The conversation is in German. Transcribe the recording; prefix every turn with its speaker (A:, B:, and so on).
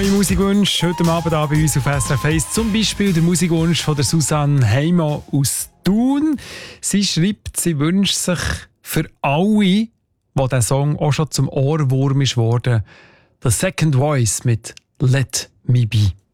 A: Neue Musikwünsche heute Abend bei uns auf SRF 1. Zum Beispiel der Musikwunsch von der Susanne Heimann aus Thun. Sie schreibt, sie wünscht sich für alle, wo der Song auch schon zum Ohrwurm ist worden, The Second Voice mit Let Me Be.